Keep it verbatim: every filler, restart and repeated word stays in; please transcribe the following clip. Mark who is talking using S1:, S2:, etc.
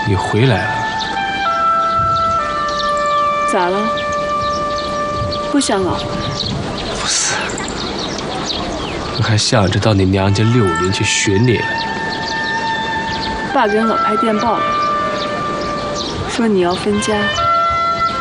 S1: 你回来了？
S2: 咋了？不想老回来？
S1: 不是，我还想着到你娘家六林去寻你了。
S2: 爸跟老派电报了，说你要分家。